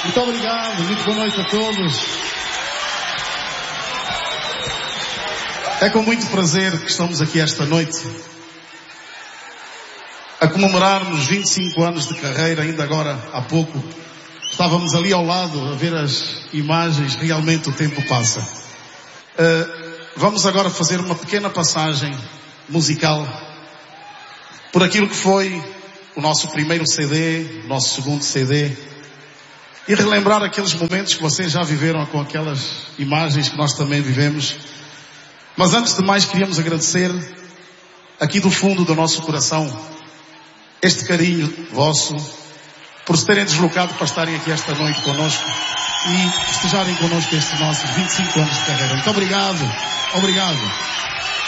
Muito obrigado, muito boa noite a todos. É com muito prazer que estamos aqui esta noite a comemorarmos 25 anos de carreira. Ainda agora, há pouco, estávamos ali ao lado a ver as imagens. Realmente o tempo passa. Vamos agora fazer uma pequena passagem musical por aquilo que foi o nosso primeiro CD, o nosso segundo CD, e relembrar aqueles momentos que vocês já viveram com aquelas imagens que nós também vivemos. Mas antes de mais queríamos agradecer aqui do fundo do nosso coração este carinho vosso por se terem deslocado para estarem aqui esta noite connosco e festejarem connosco estes nossos 25 anos de carreira. Muito obrigado. Obrigado.